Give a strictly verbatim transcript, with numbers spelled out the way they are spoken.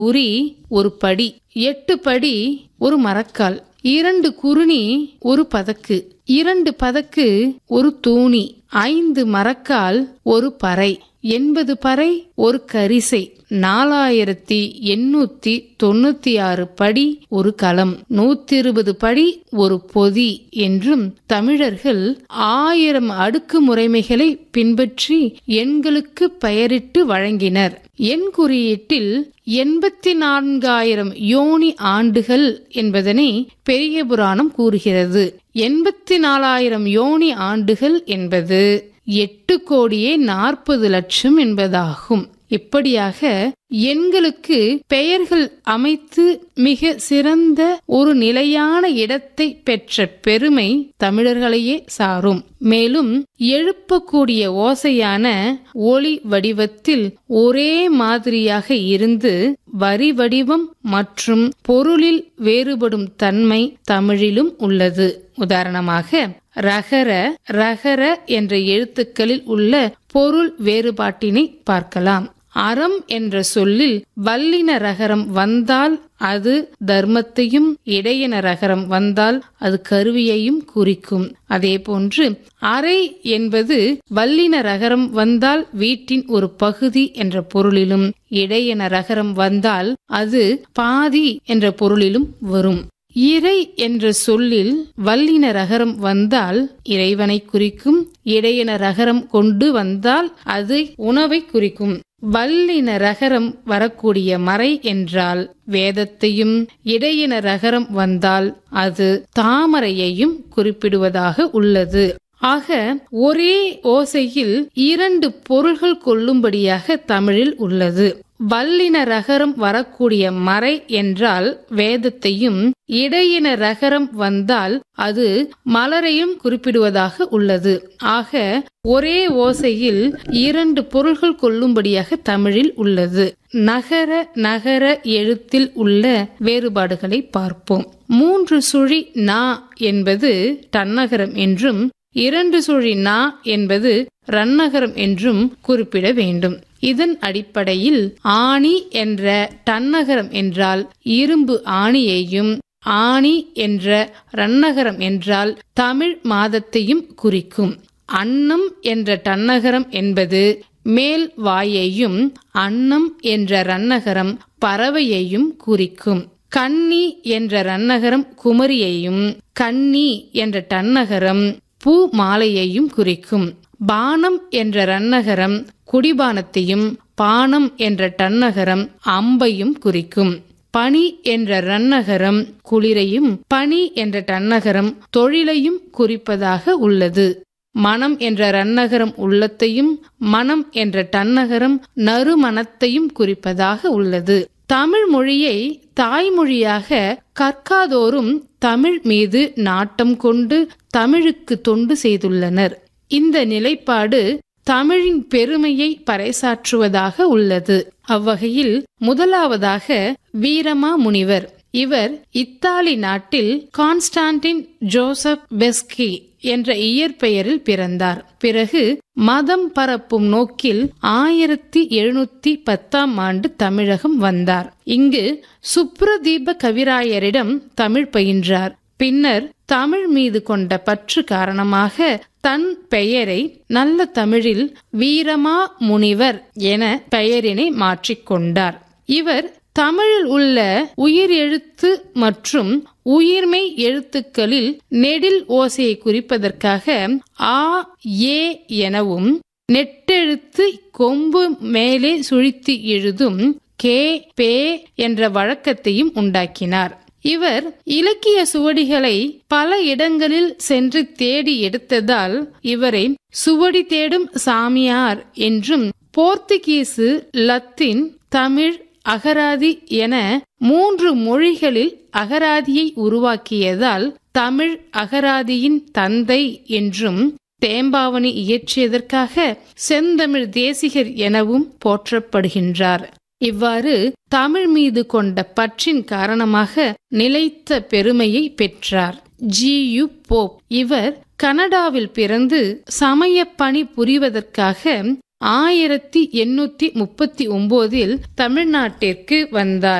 உரி ஒரு படி, எட்டு படி ஒரு மரக்கால், இரண்டு குறுணி ஒரு பதக்கு, இரண்டு பதக்கு ஒரு தூணி, ஐந்து மரக்கால் ஒரு பறை, எண்பது பறை ஒரு கரிசை, நாலாயிரத்தி எண்ணூத்தி தொண்ணூத்தி ஆறு படி ஒரு களம், நூத்தி இருபது படி ஒரு பொதி என்றும் தமிழர்கள் ஆயிரம் அடுக்கு முறைமைகளை பின்பற்றி எண்களுக்கு பெயரிட்டு வழங்கினர். எண் குறியீட்டில் எண்பத்தி நான்காயிரம் யோனி ஆண்டுகள் என்பதனை பெரிய புராணம் கூறுகிறது. எண்பத்தி நாலாயிரம் யோனி ஆண்டுகள் என்பது எட்டு கோடியே நாற்பது லட்சம் என்பதாகும். இப்படியாக எண்களுக்கு பெயர்கள் அமைத்து மிக சிறந்த ஒரு நிலையான இடத்தை பெற்ற பெருமை தமிழர்களையே சாரும். மேலும் எழுப்பக்கூடிய ஓசையான ஒலி வடிவத்தில் ஒரே மாதிரியாக இருந்து வரி வடிவம் மற்றும் பொருளில் வேறுபடும் தன்மை தமிழிலும் உள்ளது. உதாரணமாக ரகர ரகர என்ற எழுத்துக்களில் உள்ள பொருள் வேறுபாட்டினை பார்க்கலாம். அறம் என்ற சொல்லில் வல்லின ரகரம் வந்தால் அது தர்மத்தையும், இடையின ரகரம் வந்தால் அது கருவியையும் குறிக்கும். அதே போன்று அறை என்பது வல்லின ரகரம் வந்தால் வீட்டின் ஒரு பகுதி என்ற பொருளிலும், இடையின ரகரம் வந்தால் அது பாதி என்ற பொருளிலும் வரும். இறை என்ற சொல்லில் வல்லின ரகரம் வந்தால் இறைவனை குறிக்கும், இடையின ரகரம் கொண்டு வந்தால் அது உணவை குறிக்கும். வல்லின ரகரம் வரக்கூடிய மறை என்றால் வேதத்தையும், இடையின ரகரம் வந்தால் அது தாமரையையும் குறிப்பிடுவதாக உள்ளது. ஆக ஒரே ஓசையில் இரண்டு பொருள்கள் கொள்ளும்படியாக தமிழில் உள்ளது. வல்லின ரகரம் வரக்கூடிய மறை என்றால் வேதத்தையும், இடையின ரகரம் வந்தால் அது மலரையும் குறிப்பிடுவதாக உள்ளது. ஆக ஒரே ஓசையில் இரண்டு பொருள்கள் கொள்ளும்படியாக தமிழில் உள்ளது. நகர நகர எழுத்தில் உள்ள வேறுபாடுகளை பார்ப்போம். மூன்று சுழி நா என்பது டன்னகரம் என்றும், இரண்டு சுழி நா என்பது ரன்னகரம் என்றும் குறிப்பிட வேண்டும். இதன் அடிப்படையில் ஆணி என்ற டன்னகரம் என்றால் இரும்பு ஆணியையும், ஆணி என்ற ரன்னகரம் என்றால் தமிழ் மாதத்தையும் குறிக்கும். அன்னம் என்ற டன்னகரம் என்பது மேல் வாயையும், அன்னம் என்ற ரன்னகரம் பறவையையும் குறிக்கும். கன்னி என்ற ரன்னகரம் குமரியையும், கன்னி என்ற டன்னகரம் பூ மாலையையும் குறிக்கும். பானம் என்ற ரன்னகரம் குடிபானத்தையும், பானம் என்ற டன்னகரம் அம்பையும் குறிக்கும். பனி என்ற ரன்னகரம் குளிரையும், பனி என்ற டன்னகரம் தொழிலையும் குறிப்பதாக உள்ளது. மனம் என்ற ரன்னகரம் உள்ளத்தையும், மனம் என்ற டன்னகரம் நறுமணத்தையும் குறிப்பதாக உள்ளது. தமிழ் மொழியை தாய்மொழியாக கற்காதோரும் தமிழ் மீது நாட்டம் கொண்டு தமிழுக்கு தொண்டு செய்துள்ளனர். இந்த நிலைப்பாடு தமிழின் பெருமையை பறைசாற்றுவதாக உள்ளது. அவ்வகையில் முதலாவதாக வீரமா முனிவர். இவர் இத்தாலி நாட்டில் கான்ஸ்டான்டின் ஜோசப் பெஸ்கி என்ற இயற்பெயரில் பிறந்தார். பிறகு மதம் பரப்பும் நோக்கில் ஆயிரத்தி எழுநூத்தி பத்தாம் ஆண்டு தமிழகம் வந்தார். இங்கு சுப்ரதீப கவிராயரிடம் தமிழ் பயின்றார். பின்னர் தமிழ் மீது கொண்ட பற்று காரணமாக தன் பெயரை நல்ல தமிழில் வீரமா முனிவர் என பெயரினை மாற்றிக்கொண்டார். இவர் தமிழில் உள்ள உயிர் எழுத்து மற்றும் உயிர்மெய் எழுத்துக்களில் நெடில் ஓசையை குறிப்பதற்காக ஆ ஏ எனவும், நெட்டெழுத்து கொம்பு மேலே சுழித்து எழுதும் கே பே என்ற வழக்கத்தையும் உண்டாக்கினார். இவர் இலக்கிய சுவடிகளை பல இடங்களில் சென்று தேடி எடுத்ததால் இவரை சுவடி தேடும் சாமியார் என்றும், போர்த்துகீசு, லத்தீன், தமிழ், அகராதி என மூன்று மொழிகளில் அகராதியை உருவாக்கியதால் தமிழ் அகராதியின் தந்தை என்றும், தேம்பாவணி இயற்றியதற்காக செந்தமிழ் தேசிகர் எனவும் போற்றப்படுகின்றார். இவ்வாறு தமிழ் மீது கொண்ட பற்றின் காரணமாக நிலைத்த பெருமையை பெற்றார். G U Pope. இவர் கனடாவில் பிறந்து சமய பணி புரிவதற்காக ஆயிரத்தி எண்ணூத்தி முப்பத்தி ஒன்பதில் தமிழ்நாட்டிற்கு வந்தார்.